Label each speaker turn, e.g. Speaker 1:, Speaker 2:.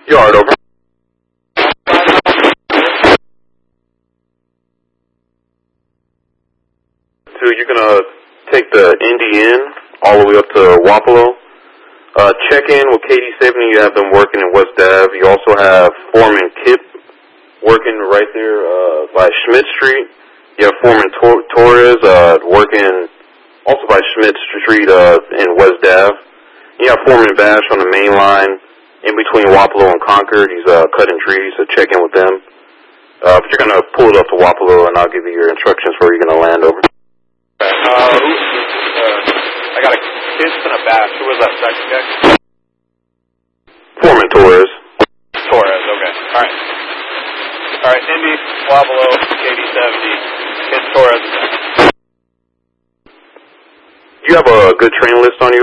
Speaker 1: Yard, over. So you're gonna take the NDN all the way up to Wapello. Check in with KD70. You have them working in West Ave. You also have Foreman Kip working right there by Schmidt Street. You have Foreman Torres working also by Schmidt Street in West Ave. You have Foreman Bash on the main line in between Wapello and Concord. He's cutting trees, so check in with them. But you're going to pull it up to Wapello, and I'll give you your instructions where you're going to land over.
Speaker 2: I got a Kiss and a Bash. Who was that second guy?
Speaker 1: Foreman Torres.
Speaker 2: Torres, okay. All right. All right, Indy, Wapello, KD70, Kiss Torres.
Speaker 1: Do you have a good train list on you?